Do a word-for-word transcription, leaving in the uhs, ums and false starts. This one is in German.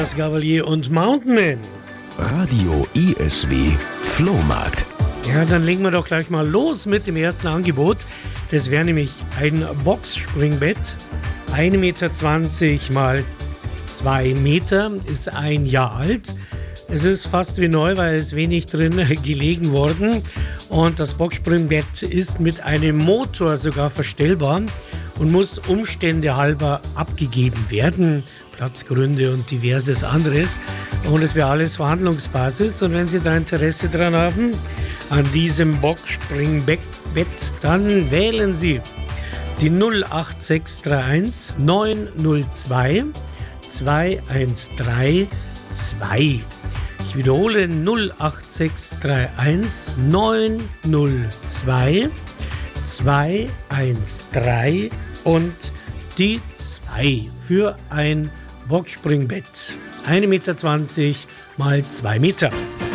Jonas Gavalier und Mountainman. Radio I S W Flohmarkt. Ja, dann legen wir doch gleich mal los mit dem ersten Angebot. Das wäre nämlich ein Boxspringbett. ein Meter zwanzig mal zwei Meter, ist ein Jahr alt. Es ist fast wie neu, weil es wenig drin gelegen worden. Und das Boxspringbett ist mit einem Motor sogar verstellbar und muss Umstände halber abgegeben werden. Platzgründe und diverses anderes. Und es wäre alles Verhandlungsbasis. Und wenn Sie da Interesse dran haben, an diesem Boxspringbett, dann wählen Sie die null acht sechs drei eins neun null zwei zwei eins drei zwei. Ich wiederhole null acht sechs drei eins neun null zwei zwei eins drei und die zwei für ein Boxspringbett. ein Meter zwanzig mal zwei Meter.